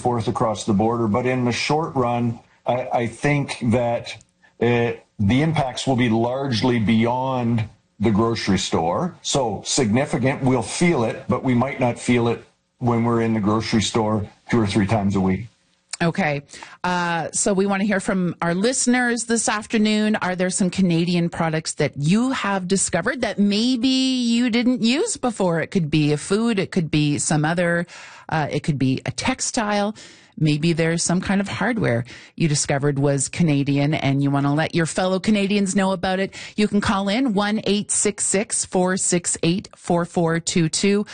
forth across the border. But in the short run, I think that the impacts will be largely beyond the grocery store. So significant, we'll feel it, but we might not feel it when we're in the grocery store 2 or 3 times a week. Okay. So we want to hear from our listeners this afternoon. Are there some Canadian products that you have discovered that maybe you didn't use before? It could be a food. It could be some other, it could be a textile. Maybe there's some kind of hardware you discovered was Canadian and you want to let your fellow Canadians know about it. You can call in 1-866-468-4422,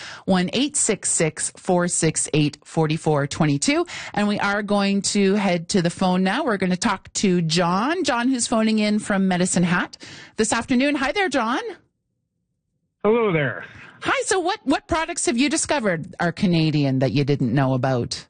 1-866-468-4422. And we are going to head to the phone now. We're going to talk to John. John, who's phoning in from Medicine Hat this afternoon. Hi there, John. Hello there. Hi. So what products have you discovered are Canadian that you didn't know about?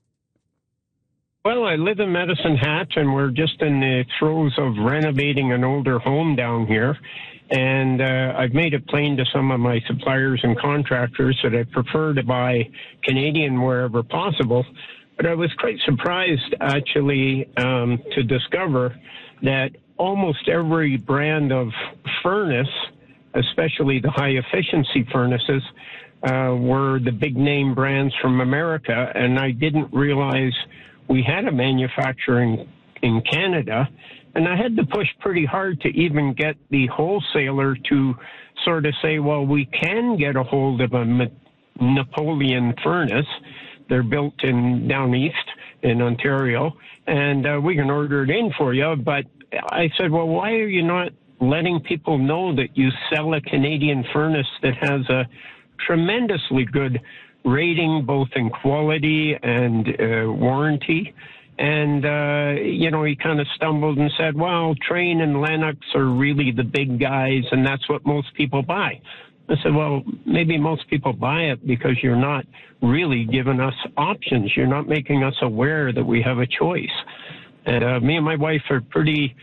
Well, I live in Medicine Hat, and we're just in the throes of renovating an older home down here. And I've made it plain to some of my suppliers and contractors that I prefer to buy Canadian wherever possible. But I was quite surprised, actually, to discover that almost every brand of furnace, especially the high-efficiency furnaces, were the big-name brands from America. And I didn't realize we had a manufacturer in Canada, and I had to push pretty hard to even get the wholesaler to sort of say, well, we can get a hold of a Napoleon furnace. They're built down east in Ontario, and we can order it in for you. But I said, well, why are you not letting people know that you sell a Canadian furnace that has a tremendously good rating, both in quality and warranty? And, he kind of stumbled and said, well, Trane and Lennox are really the big guys, and that's what most people buy. I said, well, maybe most people buy it because you're not really giving us options. You're not making us aware that we have a choice. And me and my wife are pretty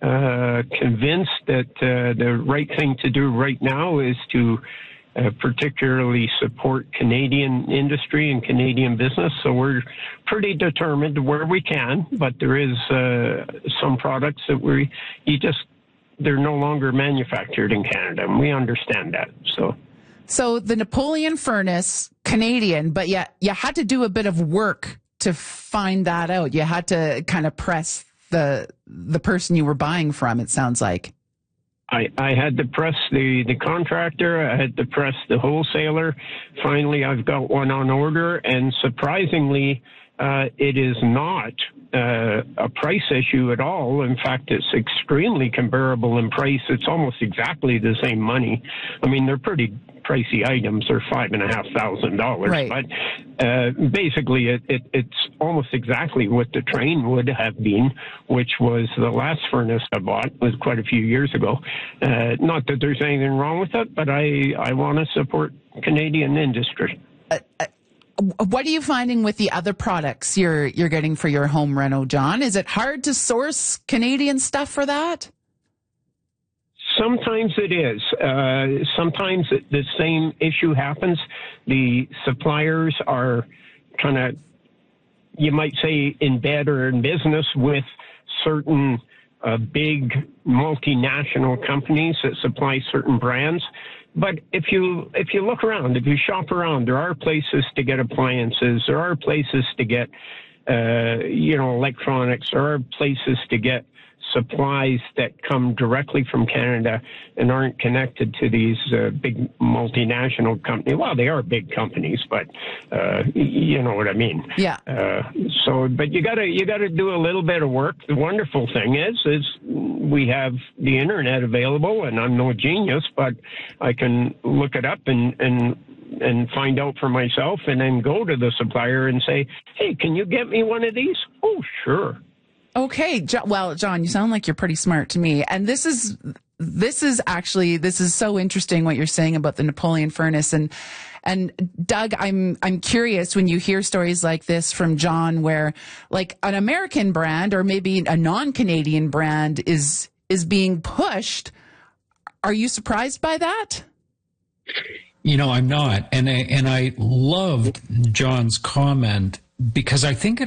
convinced that the right thing to do right now is to particularly support Canadian industry and Canadian business. So we're pretty determined where we can, but there is some products that they're no longer manufactured in Canada, and we understand that. So the Napoleon furnace, Canadian, but yet you had to do a bit of work to find that out. You had to kind of press the person you were buying from, it sounds like. I had to press the contractor. I had to press the wholesaler. Finally, I've got one on order, and surprisingly, it is not a price issue at all. In fact, it's extremely comparable in price. It's almost exactly the same money. I mean, they're pretty pricey items. They're $5,500, right. But basically, it's almost exactly what the Trane would have been, which was the last furnace I bought. Was quite a few years ago. Not that there's anything wrong with it, but I want to support Canadian industry. What are you finding with the other products you're getting for your home reno, John? Is it hard to source Canadian stuff for that? Sometimes it is. Sometimes the same issue happens. The suppliers are kind of, you might say, in bed or in business with certain big multinational companies that supply certain brands. But if you look around, if you shop around, there are places to get appliances. There are places to get, electronics. There are places to get supplies that come directly from Canada and aren't connected to these big multinational companies. Well, they are big companies, but you know what I mean. Yeah. But you gotta do a little bit of work. The wonderful thing is we have the internet available, and I'm no genius, but I can look it up and find out for myself, and then go to the supplier and say, hey, can you get me one of these? Oh, sure. Okay. Well, John, you sound like you're pretty smart to me. And this is so interesting what you're saying about the Napoleon furnace. And Doug, I'm curious when you hear stories like this from John, where like an American brand or maybe a non-Canadian brand is being pushed. Are you surprised by that? I'm not. And I loved John's comment, because I think it